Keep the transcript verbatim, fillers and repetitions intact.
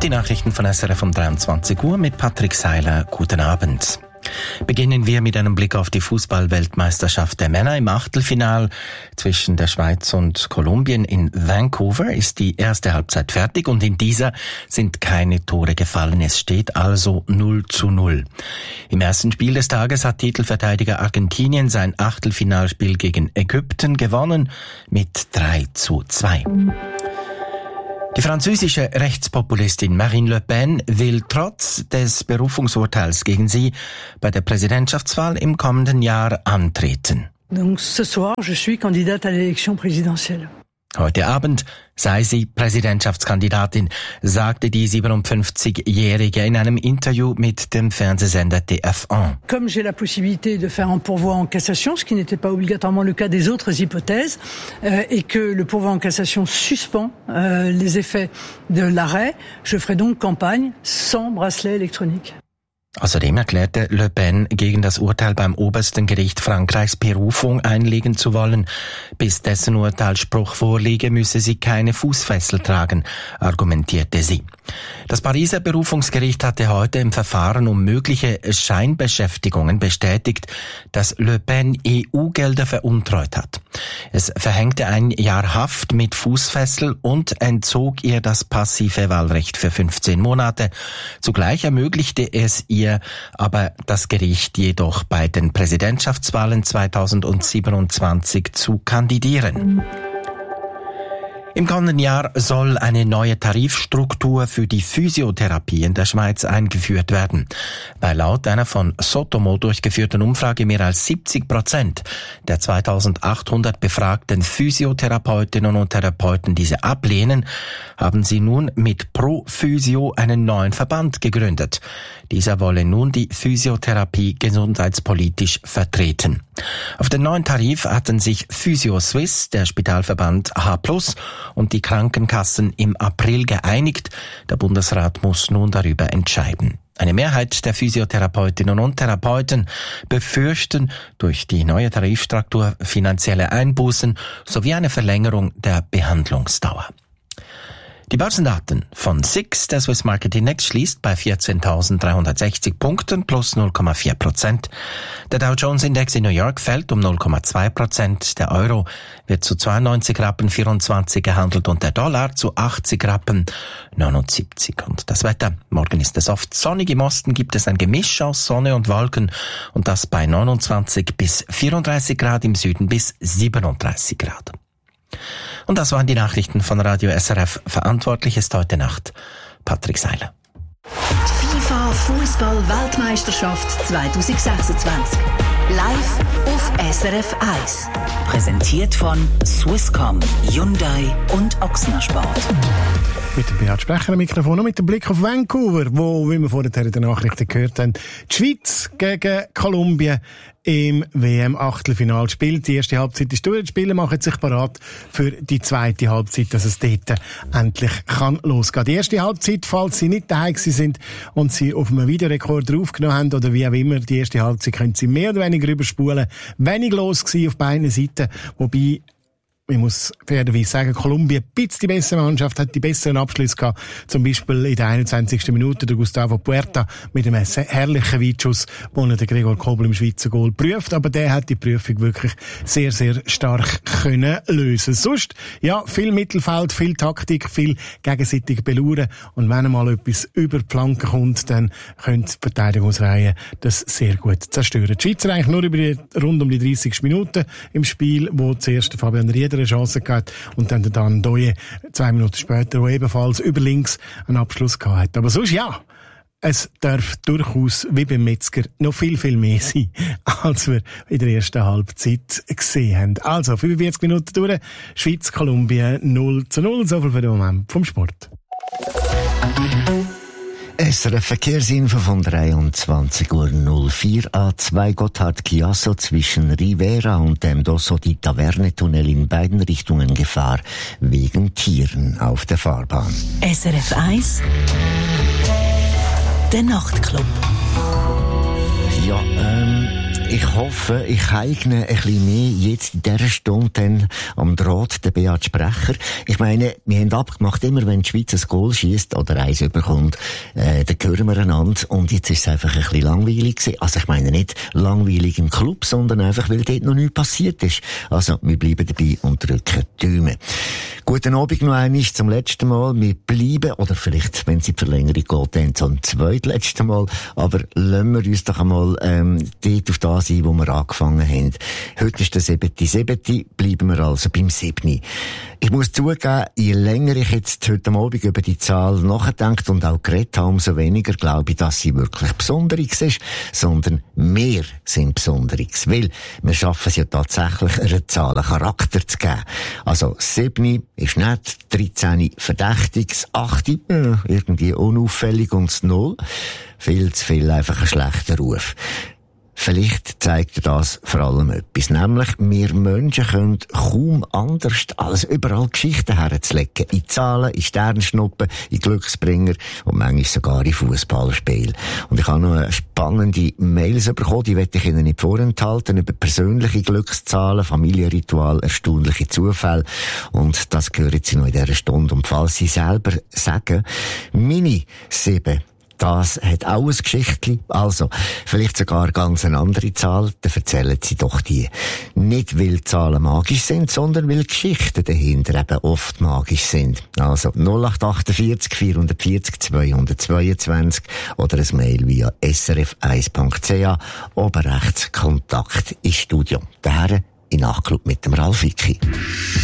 Die Nachrichten von S R F um dreiundzwanzig Uhr mit Patrick Seiler. Guten Abend. Beginnen wir mit einem Blick auf die Fußball-Weltmeisterschaft der Männer. Im Achtelfinal zwischen der Schweiz und Kolumbien in Vancouver ist die erste Halbzeit fertig und in dieser sind keine Tore gefallen. Es steht also null zu null. Im ersten Spiel des Tages hat Titelverteidiger Argentinien sein Achtelfinalspiel gegen Ägypten gewonnen mit drei zu zwei. Die französische Rechtspopulistin Marine Le Pen will trotz des Berufungsurteils gegen sie bei der Präsidentschaftswahl im kommenden Jahr antreten. Donc ce soir, je suis candidate à l'élection présidentielle. Heute Abend sei sie Präsidentschaftskandidatin, sagte die siebenundfünfzigjährige in einem Interview mit dem Fernsehsender T F eins. Comme j'ai la possibilité de faire un pourvoi en cassation, ce qui n'était pas obligatoirement le cas des autres hypothèses, euh, et que le pourvoi en cassation suspend euh, les effets de l'arrêt, je ferai donc campagne sans bracelet électronique. Außerdem erklärte Le Pen, gegen das Urteil beim obersten Gericht Frankreichs Berufung einlegen zu wollen. Bis dessen Urteilsspruch vorliege, müsse sie keine Fußfessel tragen, argumentierte sie. Das Pariser Berufungsgericht hatte heute im Verfahren um mögliche Scheinbeschäftigungen bestätigt, dass Le Pen E U-Gelder veruntreut hat. Es verhängte ein Jahr Haft mit Fußfessel und entzog ihr das passive Wahlrecht für fünfzehn Monate. Zugleich ermöglichte es ihr aber das Gericht jedoch bei den Präsidentschaftswahlen zweitausendsiebenundzwanzig zu kandidieren. Im kommenden Jahr soll eine neue Tarifstruktur für die Physiotherapie in der Schweiz eingeführt werden. Weil laut einer von Sotomo durchgeführten Umfrage mehr als siebzig Prozent der zweitausendachthundert befragten Physiotherapeutinnen und Therapeuten diese ablehnen, haben sie nun mit Pro Physio einen neuen Verband gegründet. Dieser wolle nun die Physiotherapie gesundheitspolitisch vertreten. Auf den neuen Tarif hatten sich Physio Swiss, der Spitalverband H plus, und die Krankenkassen im April geeinigt. Der Bundesrat muss nun darüber entscheiden. Eine Mehrheit der Physiotherapeutinnen und Therapeuten befürchten durch die neue Tarifstruktur finanzielle Einbußen sowie eine Verlängerung der Behandlungsdauer. Die Börsendaten von S I X, der Swiss Market Index, schließt bei vierzehntausenddreihundertsechzig Punkten plus null Komma vier Prozent. Der Dow Jones Index in New York fällt um null Komma zwei Prozent. Der Euro wird zu zweiundneunzig Rappen vierundzwanzig gehandelt und der Dollar zu achtzig Rappen neunundsiebzig. Und das Wetter. Morgen ist es oft sonnig. Im Osten gibt es ein Gemisch aus Sonne und Wolken und das bei neunundzwanzig bis vierunddreißig Grad, im Süden bis siebenunddreißig Grad. Und das waren die Nachrichten von Radio S R F. Verantwortlich ist heute Nacht Patrick Seiler. Die FIFA Fußball-Weltmeisterschaft zwanzig sechsundzwanzig. Live auf S R F eins. Präsentiert von Swisscom, Hyundai und Ochsner Sport. Mit dem Beat Sprecher am Mikrofon und mit dem Blick auf Vancouver, wo, wie wir vorhin in den Nachrichten gehört haben, die Schweiz gegen Kolumbien im W M-Achtelfinal spielt. Die erste Halbzeit ist durch. Die Spieler machen sich bereit für die zweite Halbzeit, dass es dort endlich kann losgehen. Die erste Halbzeit, falls Sie nicht daheim sind und Sie auf einem Videorekorder aufgenommen haben oder wie auch immer, die erste Halbzeit können Sie mehr oder weniger überspulen. Wenig los gewesen auf beiden Seiten, wobei ich muss fairerweise sagen, Kolumbien ein bisschen die bessere Mannschaft, hat die besseren Abschlüsse gehabt. Zum Beispiel in der einundzwanzigsten Minute der Gustavo Puerta mit einem herrlichen Weitschuss, wo er den Gregor Kobel im Schweizer Goal prüft. Aber der hat die Prüfung wirklich sehr, sehr stark können lösen. Sonst, ja, viel Mittelfeld, viel Taktik, viel gegenseitig belauern. Und wenn einmal etwas über die Flanke kommt, dann können die Verteidigungsreihen das sehr gut zerstören. Die Schweizer eigentlich nur über die, rund um die dreißig Minuten im Spiel, wo zuerst Fabian Rieder eine Chance gehabt und dann der Dan Doye zwei Minuten später, der ebenfalls über links einen Abschluss gehabt hat. Aber sonst ja, es darf durchaus, wie beim Metzger, noch viel, viel mehr sein, als wir in der ersten Halbzeit gesehen haben. Also, fünfundvierzig Minuten durch, Schweiz, Kolumbien null zu null, so viel für den Moment vom Sport. S R F Verkehrsinfo von dreiundzwanzig Uhr null vier A zwei Gotthard Chiasso zwischen Rivera und dem Dosso di Taverne-Tunnel in beiden Richtungen Gefahr wegen Tieren auf der Fahrbahn. S R F eins Der Nachtclub. Ja, ähm, Ich hoffe, ich eigne ein bisschen mehr jetzt in dieser Stunde dann am Draht den Beat Sprecher. Ich meine, wir haben abgemacht, immer wenn die Schweiz ein Goal schiesst oder eins überkommt, äh, dann hören wir einander. Und jetzt ist es einfach ein bisschen langweilig gewesen. Also ich meine nicht langweilig im Club, sondern einfach, weil dort noch nichts passiert ist. Also wir bleiben dabei und drücken die Daumen. Guten Abend noch einmal zum letzten Mal. Wir bleiben, oder vielleicht, wenn es in die Verlängerung geht, dann zum zweitletzten Mal. Aber lassen wir uns doch einmal ähm, dort auf das ein, wo wir angefangen haben. Heute ist der siebte siebte Bleiben wir also beim siebten Ich muss zugeben, je länger ich jetzt heute Abend über die Zahl nachdenkt und auch geredet habe, umso weniger glaube ich, dass sie wirklich Besonderes ist, sondern wir sind Besonderes. Weil wir schaffen es ja tatsächlich, einer Zahl einen Charakter zu geben. Also sieben ist nett, dreizehn verdächtig, das acht äh, irgendwie unauffällig und das null viel zu viel einfach ein schlechter Ruf. Vielleicht zeigt das vor allem etwas. Nämlich, wir Menschen können kaum anders als überall Geschichten herzulegen. In Zahlen, in Sternschnuppen, in Glücksbringer und manchmal sogar in Fußballspielen. Und ich habe noch eine spannende Mails bekommen, die möchte ich Ihnen nicht vorenthalten, über persönliche Glückszahlen, Familienritual, erstaunliche Zufälle. Und das hören Sie noch in dieser Stunde. Und falls Sie selber sagen, meine sieben, das hat auch ein Geschichtli. Also, vielleicht sogar ganz eine andere Zahl, dann erzählen Sie doch die. Nicht, weil Zahlen magisch sind, sondern weil Geschichten dahinter eben oft magisch sind. Also, null acht acht vier vier vier zwei zwei zwei oder ein Mail via s r f eins punkt c h, oben rechts Kontakt ins Studio. Daher in Nachklub mit dem Ralf Wicki.